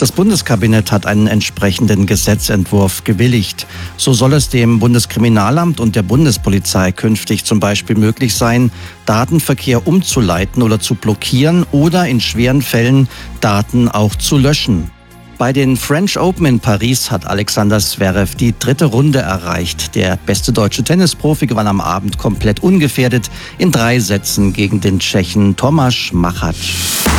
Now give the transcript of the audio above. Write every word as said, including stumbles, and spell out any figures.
Das Bundeskabinett hat einen entsprechenden Gesetzentwurf gewilligt. So soll es dem Bundeskriminalamt und der Bundespolizei künftig zum Beispiel möglich sein, Datenverkehr umzuleiten oder zu blockieren oder in schweren Fällen Daten auch zu löschen. Bei den French Open in Paris hat Alexander Zverev die dritte Runde erreicht. Der beste deutsche Tennisprofi gewann am Abend komplett ungefährdet in drei Sätzen gegen den Tschechen Tomáš Machač.